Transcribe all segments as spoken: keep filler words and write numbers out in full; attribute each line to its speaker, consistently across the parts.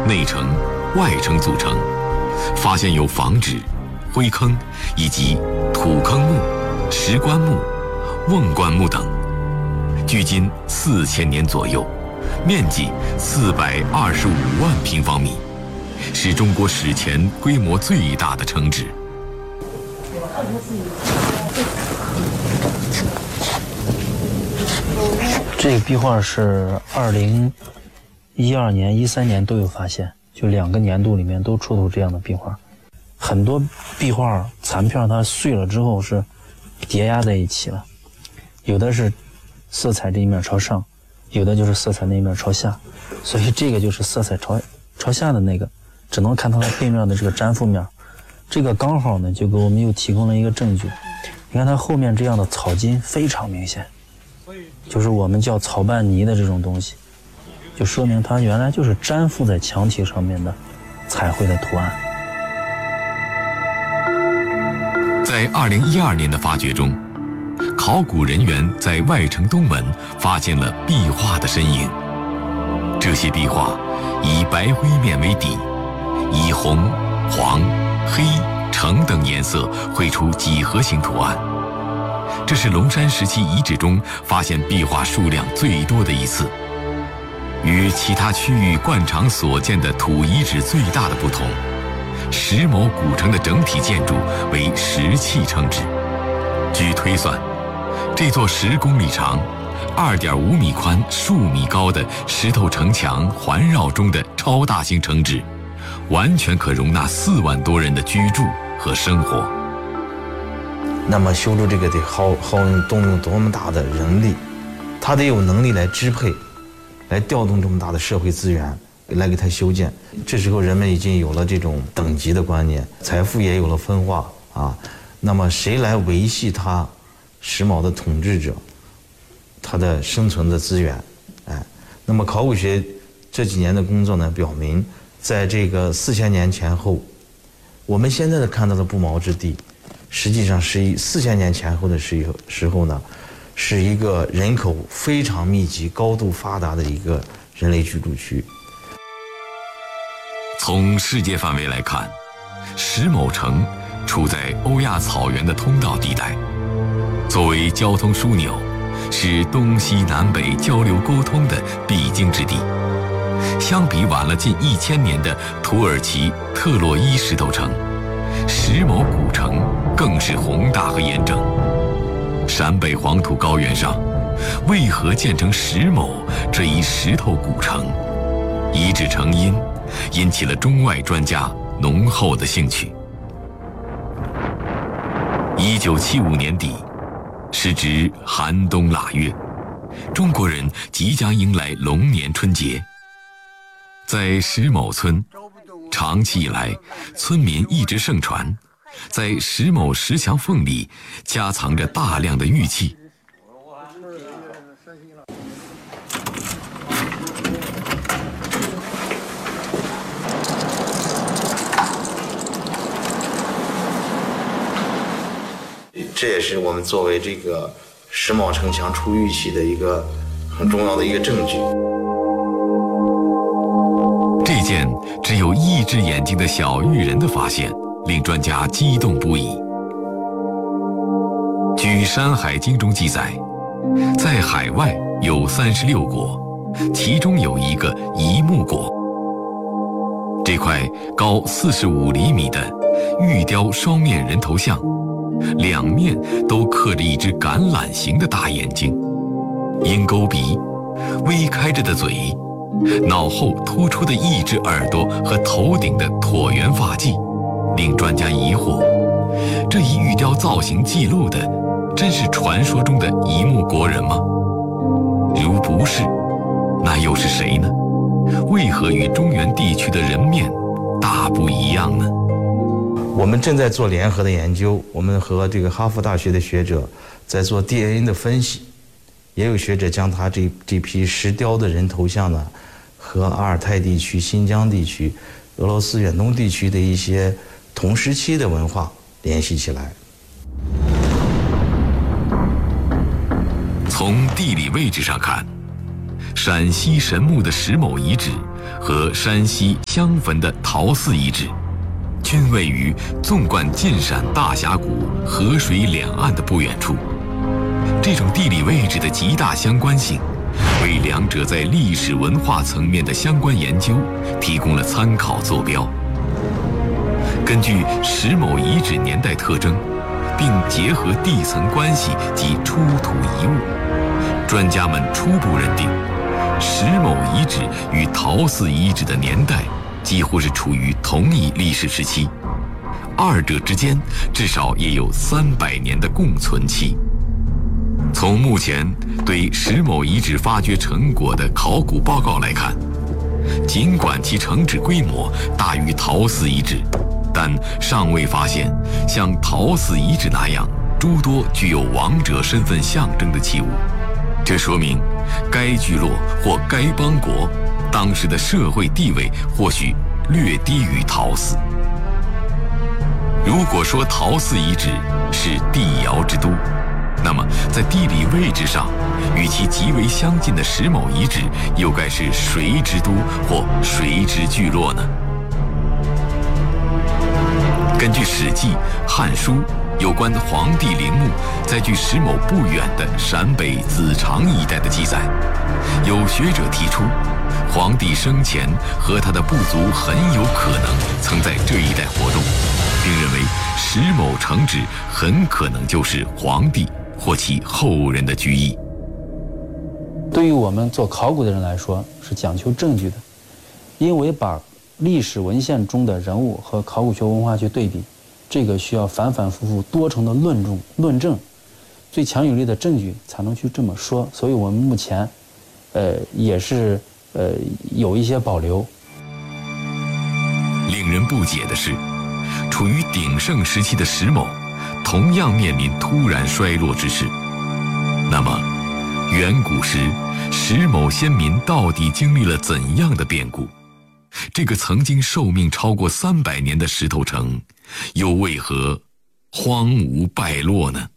Speaker 1: 内城、外城组成，发现有房址、灰坑以及土坑墓、石棺木、瓮棺木等，距今四千年左右，面积四百二十五万平方米，是中国史前规模最大的城址。
Speaker 2: 这个壁画是二零一二年、一三年都有发现，就两个年度里面都出土这样的壁画。很多壁画残片它碎了之后是叠压在一起了，有的是色彩这一面朝上，有的就是色彩那一面朝下，所以这个就是色彩朝朝下的那个，只能看它的背面的这个粘附面。这个刚好呢，就给我们又提供了一个证据。你看它后面这样的草筋非常明显，就是我们叫草拌泥的这种东西，就说明它原来就是粘附在墙体上面的彩绘的图案。
Speaker 1: 在二零一二年的发掘中，考古人员在外城东门发现了壁画的身影。这些壁画以白灰面为底，以红、黄、黑、橙等颜色绘出几何形图案。这是龙山时期遗址中发现壁画数量最多的一次。与其他区域惯常所见的土遗址最大的不同，石某古城的整体建筑为石砌称之。据推算，这座十公里长、二点五米宽、数米高的石头城墙环绕中的超大型城址，完全可容纳四万多人的居住和生活。
Speaker 3: 那么修筑这个得耗耗用动用多么大的人力，他得有能力来支配，来调动这么大的社会资源来给它修建。这时候人们已经有了这种等级的观念，财富也有了分化啊。那么谁来维系他石卯的统治者他的生存的资源？哎，那么考古学这几年的工作呢，表明在这个四千年前后，我们现在的看到的不毛之地，实际上是一四千年前后的时时候呢，是一个人口非常密集、高度发达的一个人类居住区。
Speaker 1: 从世界范围来看，石某城处在欧亚草原的通道地带，作为交通枢纽，是东西南北交流沟通的必经之地。相比晚了近一千年的土耳其特洛伊石头城，石某古城更是宏大和严整。陕北黄土高原上，为何建成石某这一石头古城？遗址成因，引起了中外专家浓厚的兴趣。一九七五年底，时值寒冬腊月，中国人即将迎来龙年春节。在石某村，长期以来，村民一直盛传，在石某石墙缝里夹藏着大量的玉器。
Speaker 3: 这也是我们作为这个石卯城墙出玉器的一个很重要的一个证据。
Speaker 1: 这件只有一只眼睛的小玉人的发现，令专家激动不已。据《山海经》中记载，在海外有三十六国，其中有一个夷木国。这块高四十五厘米的玉雕双面人头像，两面都刻着一只橄榄形的大眼睛，鹰钩鼻，微开着的嘴，脑后突出的一只耳朵和头顶的椭圆发髻，令专家疑惑：这一玉雕造型记录的，真是传说中的夷木国人吗？如不是，那又是谁呢？为何与中原地区的人面大不一样呢？
Speaker 3: 我们正在做联合的研究，我们和这个哈佛大学的学者在做 D N A 的分析，也有学者将他这这批石雕的人头像呢，和阿尔泰地区、新疆地区、俄罗斯远东地区的一些同时期的文化联系起来。
Speaker 1: 从地理位置上看，陕西神木的石某遗址和山西襄汾的陶寺遗址，均位于纵贯晋陕大峡谷河水两岸的不远处。这种地理位置的极大相关性，为两者在历史文化层面的相关研究提供了参考坐标。根据石某遗址年代特征，并结合地层关系及出土遗物，专家们初步认定，石某遗址与陶寺遗址的年代几乎是处于同一历史时期，二者之间至少也有三百年的共存期。从目前对石某遗址发掘成果的考古报告来看，尽管其城址规模大于陶寺遗址，但尚未发现像陶寺遗址那样诸多具有王者身份象征的器物。这说明该聚落或该邦国当时的社会地位或许略低于陶寺。如果说陶寺遗址是帝尧之都，那么在地理位置上与其极为相近的石某遗址又该是谁之都或谁之聚落呢？根据《史记》《汉书》有关黄帝陵墓在距石某不远的陕北子长一带的记载，有学者提出，黄帝生前和他的部族很有可能曾在这一带活动，并认为石某城址很可能就是黄帝或其后人的居邑。
Speaker 2: 对于我们做考古的人来说，是讲求证据的，因为把历史文献中的人物和考古学文化去对比，这个需要反反复复多重的论证论证，最强有力的证据才能去这么说。所以我们目前，呃，也是呃有一些保留。
Speaker 1: 令人不解的是，处于鼎盛时期的石某，同样面临突然衰落之势。那么，远古时石某先民到底经历了怎样的变故？这个曾经寿命超过三百年的石头城，又为何荒芜败落呢？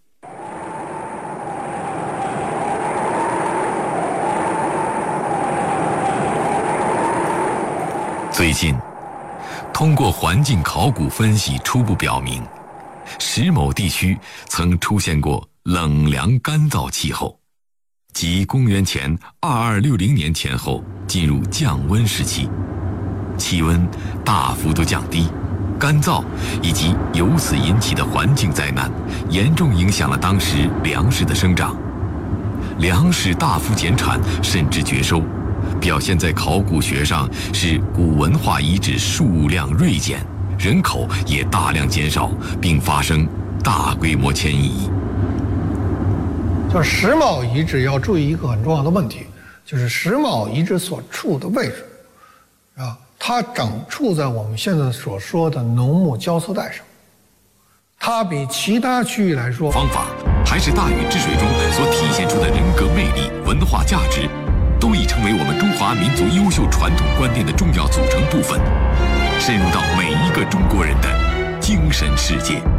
Speaker 1: 最近，通过环境考古分析初步表明，石某地区曾出现过冷凉干燥气候，即公元前二二六零年前后进入降温时期，气温大幅度降低，干燥以及由此引起的环境灾难，严重影响了当时粮食的生长，粮食大幅减产甚至绝收，表现在考古学上是古文化遗址数量锐减，人口也大量减少，并发生大规模迁移。
Speaker 4: 就石某遗址要注意一个很重要的问题，就是石某遗址所处的位置，啊，它正处在我们现在所说的农牧交错带上，它比其他区域来说，
Speaker 1: 方法还是大禹治水中所体现出的人格魅力、文化价值，都已成为我们中华民族优秀传统观念的重要组成部分，深入到每一个中国人的精神世界。